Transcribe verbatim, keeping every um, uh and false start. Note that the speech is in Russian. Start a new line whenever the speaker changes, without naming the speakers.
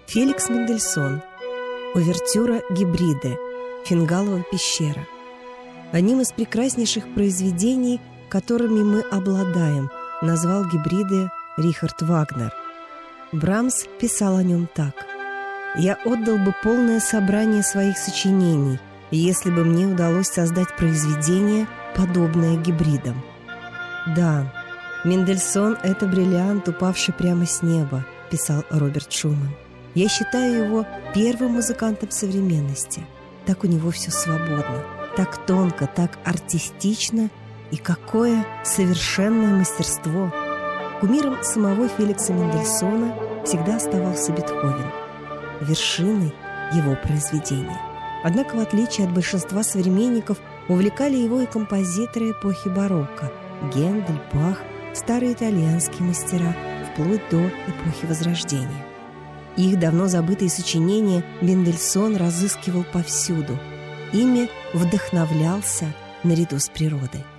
Феликс Мендельсон. Увертюра «Гибриды», Фингалова пещера. Одним из прекраснейших произведений, которыми мы обладаем, назвал «Гибриды» Рихард Вагнер. Брамс писал о нем так: «Я отдал бы полное собрание своих сочинений, если бы мне удалось создать произведение, подобное гибридам». «Да, Мендельсон — это бриллиант, упавший прямо с неба», — писал Роберт Шуман. «Я считаю его первым музыкантом современности. Так у него все свободно, так тонко, так артистично, и какое совершенное мастерство!» Кумиром самого Феликса Мендельсона всегда оставался Бетховен, вершиной его произведения. Однако, в отличие от большинства современников, увлекали его и композиторы эпохи барокко – Гендель, Бах, старые итальянские мастера, вплоть до эпохи Возрождения. Их давно забытые сочинения Мендельсон разыскивал повсюду. Ими вдохновлялся наряду с природой.